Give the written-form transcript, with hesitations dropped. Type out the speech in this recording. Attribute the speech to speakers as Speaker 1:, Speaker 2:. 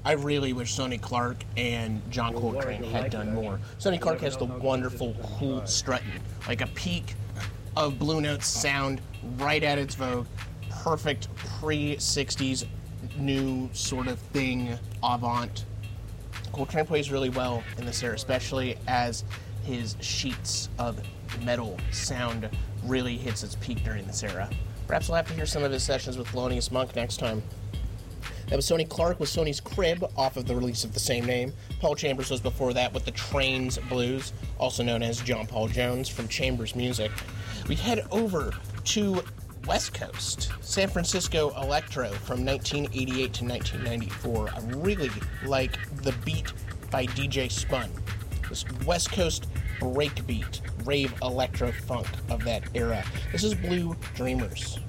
Speaker 1: I really wish Sonny Clark and John Coltrane had done more. Sonny Clark has the wonderful, cool strutting, like a peak of Blue Note's sound right at its vogue. Perfect pre-60s new sort of thing, avant. Coltrane plays really well in this era, especially as his sheets of metal sound really hits its peak during this era. Perhaps we'll have to hear some of his sessions with Thelonious Monk next time. That was Sonny Clark with Sonny's Crib off of the release of the same name. Paul Chambers was before that with the Trains Blues, also known as John Paul Jones from Chambers Music. We head over to West Coast, San Francisco Electro from 1988 to 1994. I really like the beat by DJ Spun. This West Coast breakbeat, rave electro funk of that era. This is Blue Dreamers.